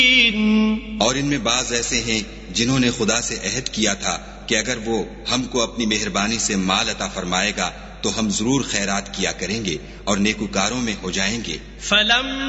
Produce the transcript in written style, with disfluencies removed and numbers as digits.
और इनमें बाज ऐसे हैं जिन्होंने खुदा से अहद किया था कि अगर वो हमको अपनी मेहरबानी से माल अता फरमाएगा तो हम जरूर खैरात किया करेंगे और नेकुकारों में हो जाएंगे।